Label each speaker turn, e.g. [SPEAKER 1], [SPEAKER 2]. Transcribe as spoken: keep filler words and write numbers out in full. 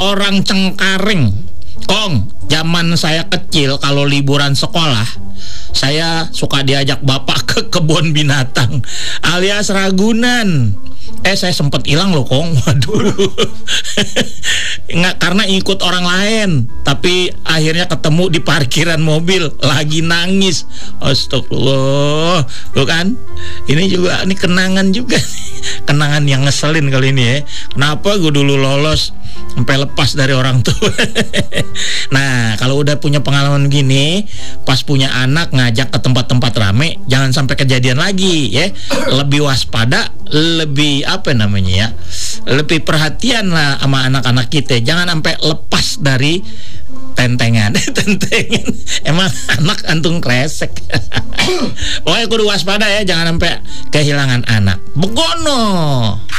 [SPEAKER 1] orang Cengkareng. Kong, zaman saya kecil kalau liburan sekolah, saya suka diajak bapak ke kebun binatang alias Ragunan. Eh saya sempet hilang loh Kong. Waduh. Nggak, karena ikut orang lain. Tapi akhirnya ketemu di parkiran mobil, lagi nangis. Astagfirullah. Tuh kan, ini juga, ini kenangan juga. Kenangan yang ngeselin kali ini ya. Kenapa gue dulu lolos sampai lepas dari orang tua. Nah, kalau udah punya pengalaman gini, pas punya anak ngajak ke tempat-tempat rame, jangan sampai kejadian lagi ya. Lebih waspada, lebih apa namanya ya, lebih perhatian lah sama anak-anak kita. Jangan sampai lepas dari tentengan. Tentengan emang anak antung kresek. Pokoknya kudu waspada ya, jangan sampai kehilangan anak. Begono.